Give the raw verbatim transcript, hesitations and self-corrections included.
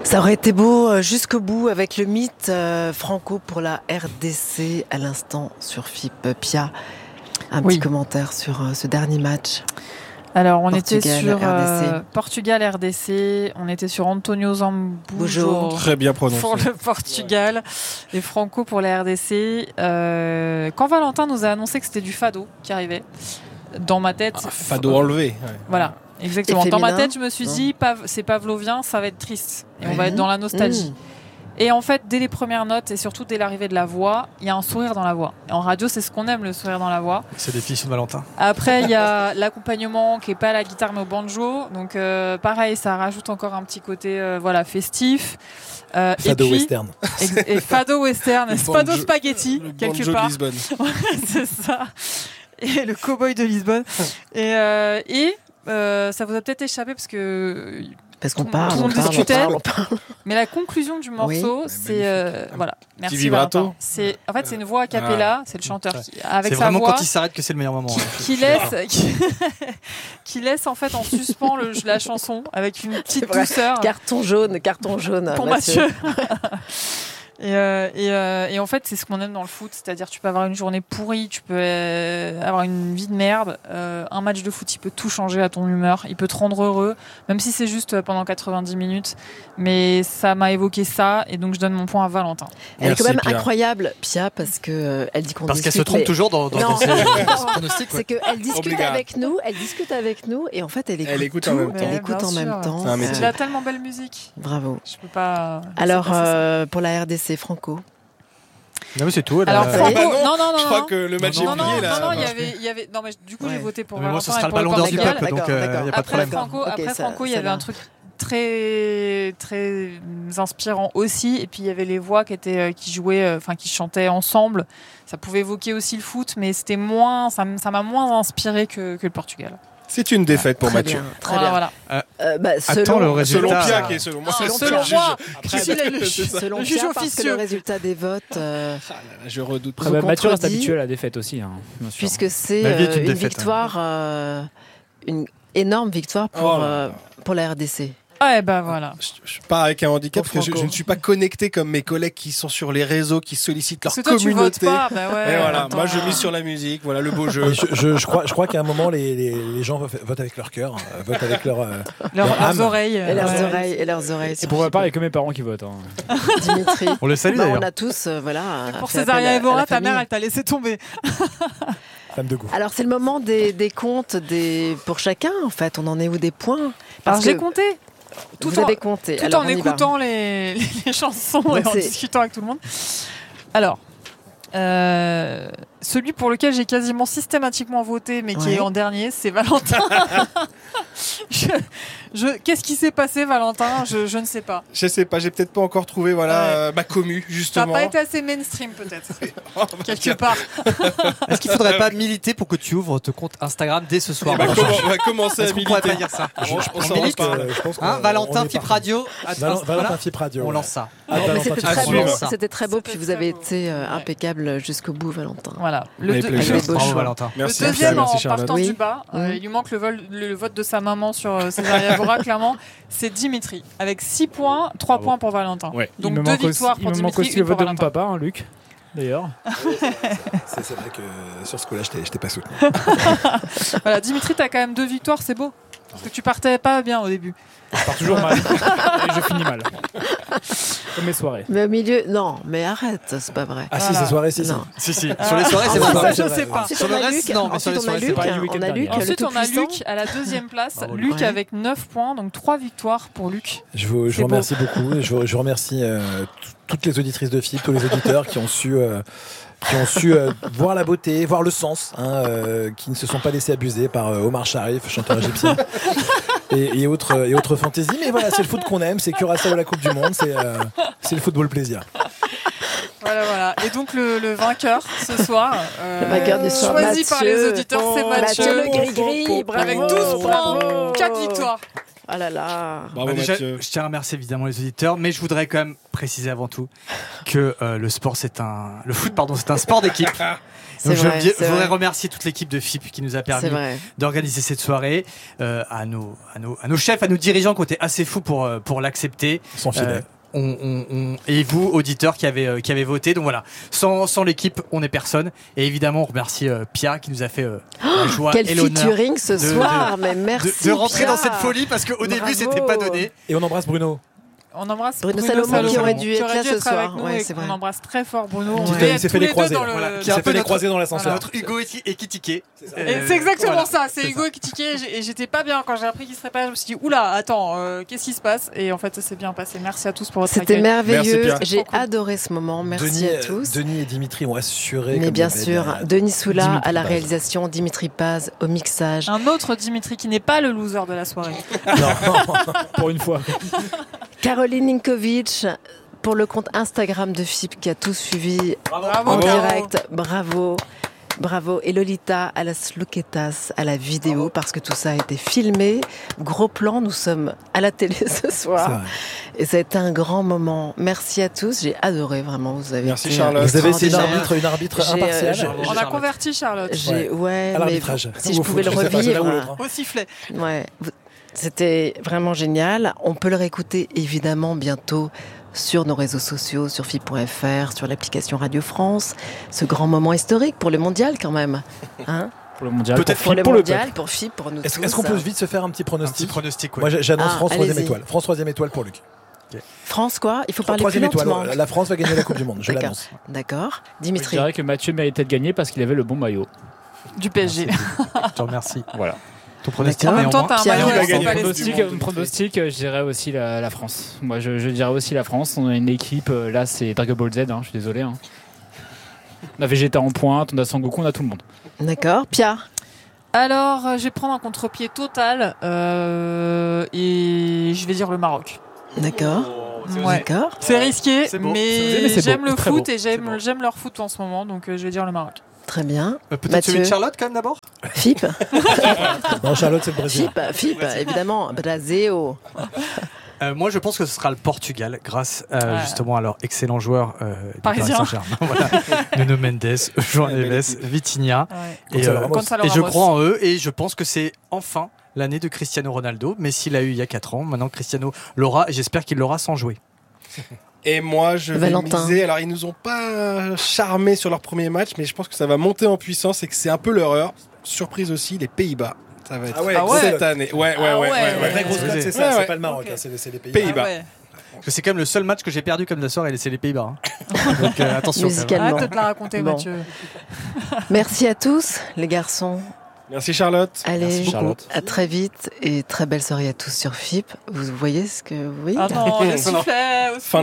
Ça aurait été beau jusqu'au bout avec le mythe euh, Franco pour la R D C à l'instant sur F I P. Pia, un oui. petit commentaire sur euh, ce dernier match. Alors, on Portugal, était sur euh, Portugal, R D C. On était sur Antonio Zambujo. Très bien prononcé. Pour le Portugal. Et Franco pour la R D C. Euh, quand Valentin nous a annoncé que c'était du fado qui arrivait, dans ma tête. Ah, fado enlevé. Ouais. Voilà, exactement. Et dans ma féminin, tête, je me suis dit, Pav- c'est pavlovien, ça va être triste. Et on Ouais. va être dans la nostalgie. Mmh. Et en fait, dès les premières notes et surtout dès l'arrivée de la voix, il y a un sourire dans la voix. Et en radio, c'est ce qu'on aime, le sourire dans la voix. C'est la définition de Valentin. Après, il y a l'accompagnement qui est pas à la guitare mais au banjo. Donc euh, pareil, ça rajoute encore un petit côté euh, voilà festif. Euh, Fado et puis, western. ex- et fado western, Le fado banjo- spaghetti le quelque banjo de part. Lisbonne. Ouais, c'est ça. Et le cow-boy de Lisbonne. Et, euh, et euh, ça vous a peut-être échappé parce que Parce qu'on Tout- parle, tout le on monde parle, on discutait. parle, on parle. Mais la conclusion du morceau, Oui. c'est euh, voilà. Merci vibrato. Valentin. C'est en fait c'est une voix a cappella, c'est le chanteur qui avec C'est sa vraiment voix quand il s'arrête que c'est le meilleur moment. hein. qui laisse qui, qui laisse en fait en suspens le, la chanson avec une petite vrai. douceur Carton jaune, carton jaune. pour Mathieu. Et, euh, et, euh, et en fait, c'est ce qu'on aime dans le foot, c'est-à-dire tu peux avoir une journée pourrie, tu peux euh, avoir une vie de merde. Euh, un match de foot, il peut tout changer à ton humeur, il peut te rendre heureux, même si c'est juste pendant quatre-vingt-dix minutes. Mais ça m'a évoqué ça, et donc je donne mon point à Valentin. Elle Merci, est quand même Pia. incroyable, Pia, parce que euh, elle dit qu'on Parce qu'elle se discute, trompe mais- toujours dans, dans, Non. dans ses, dans ses pronostics. C'est qu'elle discute Obligat. avec nous, elle discute avec nous, et en fait, elle écoute, Elle écoute tout, en même temps. Elle Mais écoute bien en sûr. même temps. C'est un métier. Il a tellement belle musique, Bravo. je peux pas. Alors, c'est pas ça. euh, pour la R D C, Franco. Non, mais c'est tout. elle a- Alors elle a- Franco, bah non, non non non Je crois non. que le match Non, est Non, non, plié là. non, non, il y avait, il y avait, non, mais du coup, Ouais. j'ai voté pour Mais moi, ce Valentin sera et le pour le ballon d'or du Portugal. peuple, donc D'accord, il n'y a d'accord. pas de Après problème. Franco, Ok, après ça- Franco, il y avait celle-là. un truc très très inspirant aussi, et puis il y avait les voix qui étaient qui jouaient, enfin qui chantaient ensemble. Ça pouvait évoquer aussi le foot, mais c'était moins, ça m- ça m'a moins inspiré que, que le Portugal. C'est une défaite pour Très Mathieu. bien, très Voilà, bien. voilà. Euh, bah, Attends le selon, résultat. Selon Pia, qui est selon moi, Non, c'est selon le juge. moi, Après, qui est le c'est juge. ça. selon Le Pia, juge parce que officieux. le résultat des votes, euh, Ah là là, je redoute. Vous Ah bah, Mathieu reste contredit, habitué à la défaite aussi, hein, bien sûr. puisque c'est La vie est euh, une une, défaite, victoire, euh, une énorme victoire pour, Oh là là. euh, pour la R D C. Ouais, ben voilà. Je, je pars avec un handicap Pour parce que je, Franco. je ne suis pas connecté comme mes collègues qui sont sur les réseaux, qui sollicitent leur Parce que toi, tu votes communauté. pas, bah ouais. Et voilà, attends. moi je mise sur la musique, voilà le beau jeu. Mais Je, je, je crois, je crois qu'à un moment, les, les, les gens votent avec leur cœur, euh, votent avec leur. euh, Leurs, leur leurs âme. oreilles. Et leurs ouais. oreilles, et leurs oreilles. Et sur pour ma part, il n'y a Philippe. que mes parents qui votent. hein. Dimitri. On le salue Bah, d'ailleurs. on a tous, euh, voilà. Pour fait Césaria appel à- à Evora, la ta mère, famille. elle t'a laissé tomber. Femme de goût. Alors c'est le moment des, des comptes des, pour chacun en fait. On en est où des points? Alors Parce j'ai que compté. Tout vous en, avez compté. tout Alors, en on y va. écoutant les, les chansons Donc et en c'est- discutant avec tout le monde. Alors, euh, celui pour lequel j'ai quasiment systématiquement voté, mais qui Ouais. est en dernier, c'est Valentin. je, je, qu'est-ce qui s'est passé, Valentin je, je ne sais pas. Je sais pas, j'ai peut-être pas encore trouvé voilà Ouais. euh, ma commu Ça n'a justement. pas été assez mainstream, peut-être. Oh, bah, Quelque tiens. part. Est-ce qu'il faudrait pas militer pour que tu ouvres ton compte Instagram dès ce soir Eh ben, comment- on va commencer à Est-ce qu'on pourrait militer. pas dire ça On, on Je s'en pense milite. reparle. que- je pense qu'on- Hein, on Valentin est Fip parti. Radio. Val- Voilà. Valentin Fip Radio. On ouais. lance ça. Ah, Non, mais Valentin c'était Fip très Radio. beau, ça. c'était très beau, C'était puis vous très avez beau. été euh, Ouais. impeccable jusqu'au bout, Valentin. Voilà. Le, Avec deux- plaisir. Avec les beaux Bravo choix. Valentin. Merci. le deuxième, merci, en Charlotte. partant Oui. du bas, euh, Mmh. il lui manque le, vol, le vote de sa maman sur euh, Césaria Evora, clairement, c'est Dimitri. Avec six points, trois Bravo. points pour Valentin. Ouais. Il Donc me deux manque aussi- victoires il pour me manque Dimitri, aussi le une pour vote de mon Valentin. papa, hein, Luc, d'ailleurs. C'est c'est vrai que sur ce coup-là, je t'ai- je t'ai pas soutenu. Voilà, Dimitri, t'as quand même deux victoires, c'est beau. Parce que tu partais pas bien au début. Je pars toujours mal. Et je finis mal. Comme mes soirées. Mais au milieu, non, mais arrête, c'est pas vrai. Ah si, Voilà. ces soirées, si, si. Non. Si, si. Sur les soirées, c'est Ah, bon. ça, je sais pas. Ensuite, Sur on le a reste, Luc, non, mais sur ensuite, les on a soirées, c'est Luc, pareil le week-end on a dernier. Luc, le Ensuite, on a tout-puissant. Luc à la deuxième place. Bravo, Luc Luc. avec neuf points, donc trois victoires pour Luc. Je vous, je C'est vous beau. remercie beaucoup. Je, vous- je remercie euh, t- toutes les auditrices de F I P, tous les auditeurs qui ont su, euh, qui ont su euh, voir la beauté, voir le sens, hein, euh, qui ne se sont pas laissés abuser par euh, Omar Sharif, chanteur égyptien, et, et autres et autres fantaisies. Mais voilà, c'est le foot qu'on aime, c'est Curaçao à la Coupe du Monde, c'est euh, c'est le football plaisir. Voilà, voilà. Et donc, le, le vainqueur ce soir, euh, Le vainqueur du soir, choisi par les Mathieu. auditeurs, c'est Mathieu Mathieu. le gris-gris, bravo, Avec douze points, bravo. quatre victoires. Ah là là. Bravo Bah, déjà, Mathieu. je tiens à remercier évidemment les auditeurs, mais je voudrais quand même préciser avant tout que euh, le sport, c'est un, le foot, pardon, c'est un sport d'équipe. C'est Donc vrai, je, c'est je voudrais vrai. remercier toute l'équipe de F I P qui nous a C'est permis vrai. d'organiser cette soirée, euh, à nos, à nos, à nos chefs, à nos dirigeants qui ont été assez fous pour euh, pour l'accepter. Ils sont fidèles. Euh, on, on, on- et vous, auditeurs qui avez, euh, qui avez voté. Donc voilà, sans, sans l'équipe, on n'est personne. Et évidemment, on remercie euh, Pia qui nous a fait euh, la joie Quel et l'honneur featuring ce de- soir, de- mais de, merci. de rentrer Pierre. dans cette folie parce qu'au début, Bravo. c'était pas donné. Et on embrasse Bruno. On embrasse Bruno Bruno, Salomon Salomon qui aurait dû qui être là ce avec soir. nous Ouais, et c'est qu'on vrai. embrasse très fort Bruno. Qui On s'est- devait il s'est être fait tous les deux croiser, dans le- voilà, dans qui s'est le- fait les notre- croiser dans l'ascenseur. Notre Hugo et, et qui tiquait. Et c'est exactement voilà. ça, c'est C'est Hugo qui tiquait et j'ai- et j'étais pas bien quand j'ai appris qu'il serait pas là. Je me suis dit, oula, attends, euh, qu'est-ce qui se passe? Et en fait, ça s'est bien passé. Merci à tous pour votre C'était accueil. merveilleux. Merci, Pierre. J'ai Trop cool. adoré ce moment. Merci Denis, à tous. Denis et Dimitri ont assuré. Mais comme bien des bébés sûr, derrière. Denis Soula Dimitri à la Paz. réalisation, Dimitri Paz au mixage. Un autre Dimitri qui n'est pas le loser de la soirée. Pour une fois. Caroline Ninkovic pour le compte Instagram de F I P qui a tout suivi Bravo, en Caro. direct. Bravo. Bravo. Et Lolita à la Sluquetas, à la vidéo, parce que tout ça a été filmé. Gros plan, nous sommes à la télé ce C'est soir. vrai. Et ça a été un grand moment. Merci à tous. J'ai adoré, vraiment. Vous avez Merci, été Charlotte. Vous avez essayé une extraordinaire. arbitre, une arbitre J'ai, euh, impartiale. j'ai- On a Charlotte. converti Charlotte. J'ai, ouais, À mais l'arbitrage. si je Ou au pouvais le foot, je sais pas, c'est l'un ou revivre. l'autre. Au sifflet. Ouais, vous- c'était vraiment génial. On peut le réécouter évidemment bientôt sur nos réseaux sociaux, sur F I P point F R, sur l'application Radio France. Ce grand moment historique pour le mondial quand même. Hein, Pour le mondial. Peut-être pour le pour le mondial, pour F I P, pour nous Est-ce tous. est-ce qu'on peut vite se faire un petit Un petit pronostic pronostic. Ouais. Moi, j'annonce Ah, France troisième allez-y. étoile. France troisième étoile pour Luc. France quoi? Il faut parler plus Troisième étoile. lentement. La France va gagner la Coupe du Monde. Je D'accord. l'annonce. D'accord. Je Dimitri. dirais que Mathieu méritait de gagner parce qu'il avait le bon maillot. Du P S G. Je te remercie. Voilà. Ton pronostic. En même temps, néanmoins. t'as un Pierre, maillot, il va c'est gagner. pas les- Pronostic, du monde, mon pronostic, euh, je dirais aussi la, la France. Moi, je, je dirais aussi la France. On a une équipe, euh, là, c'est Dragon Ball Z, hein, je suis désolé. Hein. On a Vegeta en pointe, on a Sangoku, on a tout le monde. D'accord. Pia. Alors, euh, je vais prendre un contre-pied total euh, et je vais dire le Maroc. D'accord. Ouais. D'accord. C'est risqué, C'est beau. mais, C'est- mais c'est j'aime beau, le c'est très foot beau. et C'est j'aime beau. j'aime leur foot en ce moment, donc euh, je vais dire le Maroc. Très bien. Euh, Peut-être celui de Mathieu. Charlotte quand même d'abord. F I P. Non, Charlotte, c'est le F Brésil. I P. F I P, évidemment. Brasil. Euh, moi, je pense que ce sera le Portugal, grâce euh, Ouais. justement à leur excellent joueur euh, du Paris Parisien. Saint-Germain. Voilà. Nuno Mendes, João Ouais, belle Neves, équipe. Vitinha. Ouais. Et, Gonzalo euh, Ramos. Gonzalo et je Ramos. crois en eux et je pense que c'est enfin l'année de Cristiano Ronaldo. Messi l'a eu il y a quatre ans. Maintenant, Cristiano l'aura et j'espère qu'il l'aura sans jouer. Et moi, je vais Valentin. miser. Alors, ils nous ont pas charmés sur leur premier match, mais je pense que ça va monter en puissance et que c'est un peu leur heure. Surprise aussi, les Pays-Bas. Ça va être Ah ouais, Ah ouais. cette année. Ouais, ouais, ouais, Ah ouais, ouais. ouais, La vraie grosse Ouais, cote, c'est ouais, ça. C'est ouais. pas le Maroc, Ok. hein, c'est c'est les pays. Pays-Bas. Ah ouais. Parce que c'est quand même le seul match que j'ai perdu comme de la soirée, c'est les Pays-Bas. hein. Donc euh, attention. quand même. Musicalement. Arrête de te la raconter, Bon. Mathieu. Merci à tous, les garçons. Merci Charlotte. Allez, Merci, Charlotte. à très vite et très belle soirée à tous sur F I P. Vous voyez ce que vous voyez Ah non, le Non. sifflet. au Fin